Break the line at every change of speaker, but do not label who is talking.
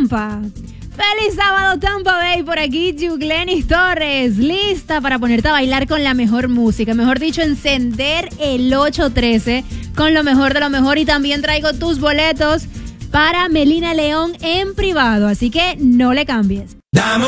Tampa. ¡Feliz sábado, Tampa Bay! Por aquí, Yuglenis Torres, lista para ponerte a bailar con la mejor música. Mejor dicho, encender el 813 con lo mejor de lo mejor. Y también traigo tus boletos para Melina León en privado. Así que no le cambies.